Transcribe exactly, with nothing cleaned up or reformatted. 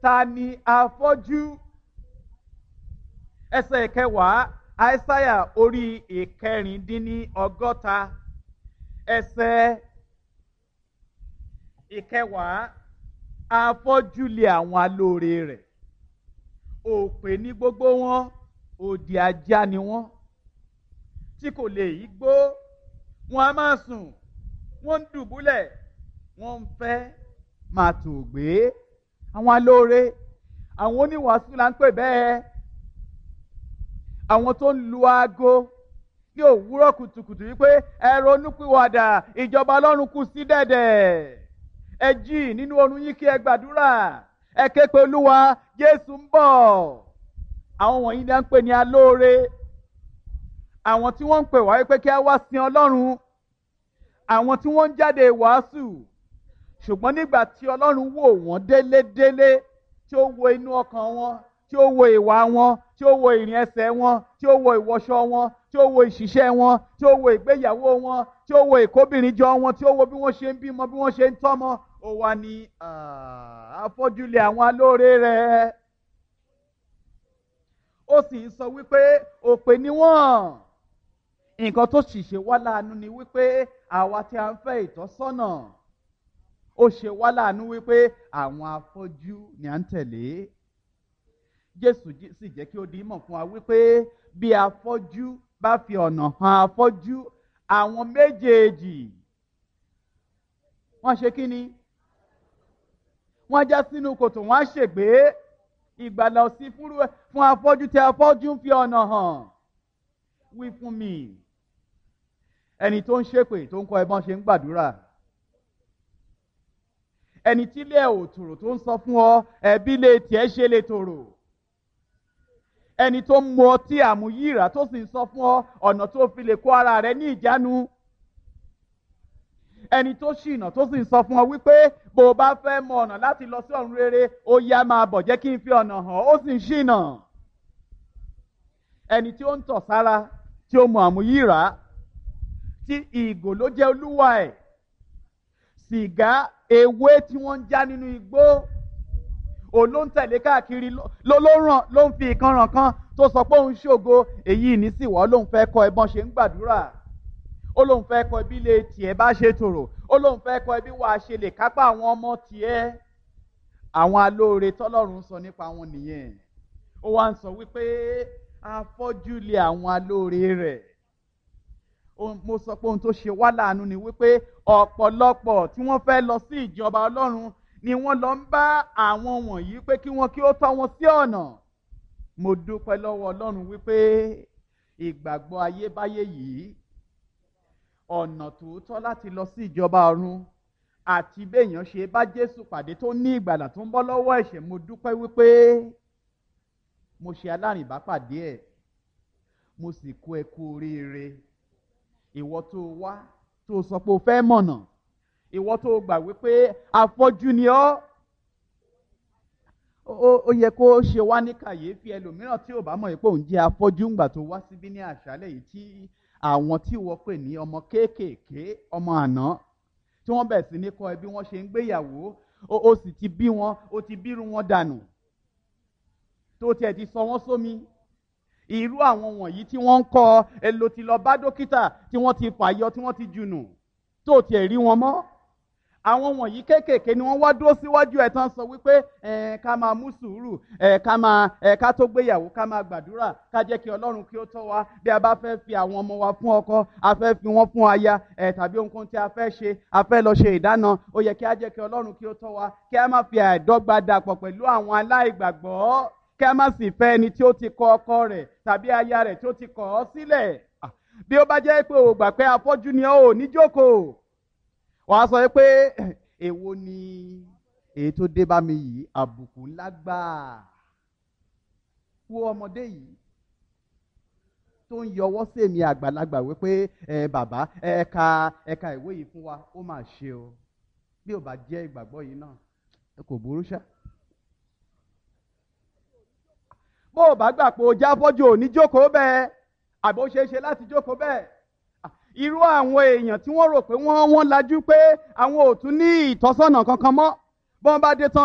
ta ni afọ́jú? Ẹsẹ̀ ìkẹwàá Aísáyà orí ìkẹrìndínlọ́gọ́ta ẹsẹ̀ ìkẹwàá afọ́jú lé àwọn alóore rẹ̀, òpè ní gbogbo wọn, òdì ajá ni wọ́n tí kò lè yí gbó, wọn a máa sùn, wọ́n ń dùbúlẹ̀, wọ́n ń fẹ́ máa tò gbé. Àwọn alóore, àwọn oníwàásù là ń pè bẹ́ẹ̀, àwọn tó ń lu aago ní òwúrọ̀ kùtùkùtù wípé ẹ ronúpìwàdà, ìjọba Ọlọ́run kù sí dẹ̀dẹ̀, ẹ jí nínú oorun yín kí ẹ gbàdúrà, ẹ ké pe Olúwa, Jésù ń bọ̀. Àwọn wọ̀nyí ni à ń pè ní alóore, àwọn tí wọ́n ń pè wá wípé kí a wá sin Ọlọ́run, àwọn tí wọ́n ń jáde wàásù, ṣùgbọ́n nígbà tí Ọlọ́run wò wọ́n délédélé, tí ó wo inú ọkàn wọn, tí ó wo ìwà wọn, tí ó wo ìrìn ẹsẹ̀ wọn, tí ó wo ìwọṣọ wọn, tí ó wo ìṣiṣẹ́ wọn, tí ó wo ìgbéyàwó wọn, tí ó wo ìkóbìnrin jọ wọn, tí ó wo bí wọ́n ṣe ń bímọ, bí wọ́n ṣe ń tọ́mọ, ó wá ní afọ́jú lé àwọn alóore rẹ̀. Ó sì ń sọ wípé òpè ni wọ́n. Nǹkan tó sì ṣe wá láàánú ni wípé àwa tí a ń fẹ́ ìtọ́sọ́nà, ó ṣe wá láàánú wípé àwọn afọ́jú ni à ń tẹ̀lé. Jésù sì jẹ́ kí ó di mọ̀ fún wa wípé bí afọ́jú bá fi ọ̀nà hàn afọ́jú, àwọn méjèèjì wọ́n ṣe kí ni? Wọ́n já sínú kòtò, wọ́n á ṣègbé. Ìgbàlà ò sí fún afọ́jú tí afọ́jú ń fi ọ̀nà hàn. Wí fún mi, ẹni tó ń ṣépè tó ń kọ́ ẹ bọ́n ṣe ń gbàdúrà, ẹni tí ilé ẹ̀ ò tòrò tó ń sọ fún ọ ẹbí lè tiẹ̀ ṣe lè tòrò, ẹni tó ń mu ọtí àmúyíra tó sì ń sọ fún ọ ọ̀nà tó fi lè kó ara rẹ ní ìjánu, ẹni tó ṣìnà tó sì ń sọ fún ọ wípé bó o bá fẹ́ mọ ọ̀nà láti lọ sí ọ̀run rere, ó yá máa bọ̀ jẹ́ kí n fi ọ̀nà hàn, ó sì ń ṣìnà. Ẹni tí ó ń tọ̀ sára, tí ó mu àmúyíra, tí ìgò ló jẹ́ olúwa ẹ̀, sìgá, ewé tí wọ́n ń já nínú igbó, òun ló ń tẹ̀lé káàkiri, ló ló ràn ló ń fi ìkanràn kan tó sọ pé òun ṣògo, èyí ní sì wọ́ lóun fẹ́ kọ́ ẹ bọ́n ṣe ń gbàdúrà, ó lóun fẹ́ kọ́ ẹbí lè tiẹ̀ bá ṣe tòrò, ó lóun fẹ́ kọ́ ẹbí wàá ṣe lè kápá àwọn ọmọ tiẹ̀. Àwọn alóore tọ́lọ́run sọ nípa wọn nìyẹn. Ó wá ń sọ wípé afọ́jú lé àwọn alóore rẹ̀. Mo sọ pé ohun tó ṣe wá láàánú ni wípé ọ̀pọ̀lọpọ̀ tí wọ́n fẹ́ lọ sí ìjọba Ọlọ́run ni wọ́n lọ ń bá àwọn wọ̀nyí pé kí wọ́n kí ó tọ́ wọn sí ọ̀nà. Mo dúpẹ́ lọ́wọ́ Ọlọ́run wípé ìgbàgbọ́ ayébáyé yìí, ọ̀nà tòótọ́ láti lọ sí ìjọba ọ̀run àti béèyàn ṣe bá Jésù pàdé tó ní ìgbàlà tó ń bọ́ lọ́wọ́ ẹ̀ṣẹ̀, mo dúpẹ́ wípé mo ṣe alárìnbápàdé ẹ̀, mo sì kú ẹ kú oríire. Ìwọ tó wá tó sọ pé o fẹ́ mọ̀nà, ìwọ tó gbà wípé afọ́jú ni ọ́, ó yẹ kó ṣe wá ní kàyéfì. Ẹlòmíràn tí ò bá mọ̀ pé òun jẹ́ afọ́jú ńgbà tó wá síbí ní àṣálẹ́ yìí, tí àwọn tí wọ́n pè ní ọmọ kéékèèké, ọmọ àná, tí wọ́n bẹ̀ sí ní kọ́ ẹ bí wọ́n ṣe ń gbéyàwó, ó sì ti bí wọn, ó ti bírú wọn dànù, tó tiẹ̀ ti sọ wọ́n sómi. Irú àwọn wọ̀nyí tí wọ́n ń kọ́ ẹ ló ti lọ bá dókítà tí wọ́n ti fàyọ, tí wọ́n ti jùnù, tó tiẹ̀ rí wọn mọ́. Àwọn wọ̀nyí kéékèèké ni wọ́n wá dúró síwájú ẹ̀ tán sọ wípé ẹ̀ ká máa mú sùúrù, ẹ̀ ká máa ẹ̀ ká tó gbéyàwó ká máa gbàdúrà, ká jẹ́ kí Ọlọ́run kí ó tọ́ wa. Bí a bá fẹ́ fi àwọn ọmọ wa fún ọkọ, a fẹ́ fi wọ́n fún aya, ẹ̀ tàbí ohunkóhun tí a fẹ́ ṣe, a fẹ́ lọ ṣe ìdáná, ó yẹ kí a jẹ́ kí Ọlọ́run kí ó tọ́ wa, kí a má fi àìdọ́gba dàpọ̀ pẹ̀lú àwọn aláìgbàgbọ́, kí a má sì fẹ́ ẹni tí ó ti kọ ọkọ rẹ̀ tàbí aya rẹ̀ tí ó ti kọ̀ ọ́ sílẹ̀. Bí ó bá jẹ́ pé o gbà pé afọ́jú ni ọ́ ò ní jókòó, wàá sọ pé èwo ni èyí tó dé bá mi yìí, àbùkù ńlá gbáà. Wo ọmọdé yìí tó ń yọwọ́ sí èmi àgbàlagbà wípé ẹ bàbá ẹ ka ẹ ka ìwé yìí fún wa, ó mà ṣe o. Bí ò bá jẹ́ ìgbàgbọ́ yìí náà, ẹ kò burú ṣá. Bó o bá gbà pé o já fọ́jú ò ní jókòó bẹ́ẹ̀, àbó ṣe é ṣe láti jókòó bẹ́ẹ̀. Irú àwọn èèyàn tí wọ́n rò pé wọ́n wọ́n lajú pé àwọn ò tún ní ìtọ́sọ́nà kankan mọ́, bọ́n bá dé tán